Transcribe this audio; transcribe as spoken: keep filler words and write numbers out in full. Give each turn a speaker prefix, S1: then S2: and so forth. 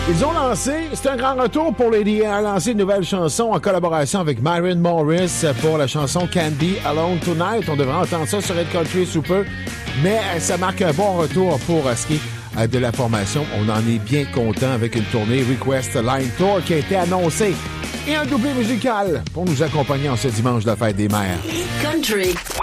S1: Ils ont lancé, c'est un grand retour pour Lady A, a lancé une nouvelle chanson en collaboration avec Myron Morris pour la chanson Can't Be Alone Tonight. On devrait entendre ça sur Red Country Super, mais ça marque un bon retour pour ce qui est de la formation. On en est bien content avec une tournée Request Line Tour qui a été annoncée et un doublé musical pour nous accompagner en ce dimanche de la fête des mères.
S2: Country.